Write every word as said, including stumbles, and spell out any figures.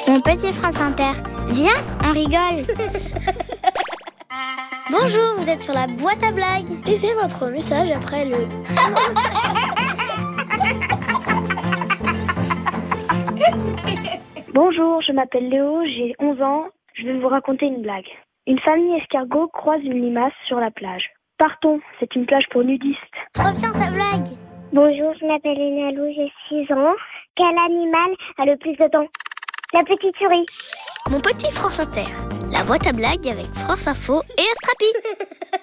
Mon petit France Inter, viens, on rigole. Bonjour, vous êtes sur la boîte à blagues. Laissez votre message après le... Bonjour, je m'appelle Léo, j'ai onze ans. Je vais vous raconter une blague. Une famille escargot croise une limace sur la plage. Partons, c'est une plage pour nudistes. Trop bien ta blague. Bonjour, je m'appelle Enalou, j'ai six ans. Quel animal a le plus de dents? La petite souris. Mon petit France Inter, la boîte à blagues avec France Info et Astrapi.